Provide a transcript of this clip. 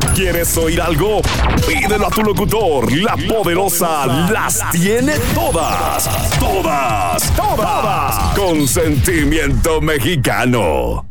¿Quieres oír algo? Pídelo a tu locutor. La poderosa las tiene todas. Todas. Con sentimiento mexicano.